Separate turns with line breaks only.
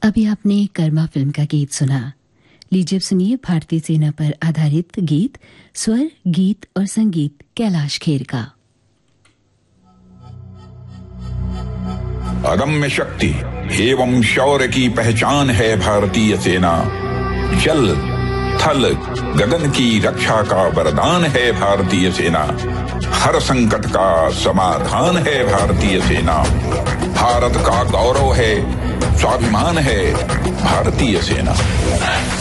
अभी आपने कर्मा फिल्म का गीत सुना। लीजिए अब सुनिए भारतीय सेना पर आधारित गीत, स्वर, गीत और संगीत कैलाश खेर का।
अदम्य शक्ति एवं शौर्य की पहचान है भारतीय सेना। जल थल गगन की रक्षा का वरदान है भारतीय सेना। हर संकट का समाधान है भारतीय सेना। भारत का गौरव है, स्वाभिमान है भारतीय सेना।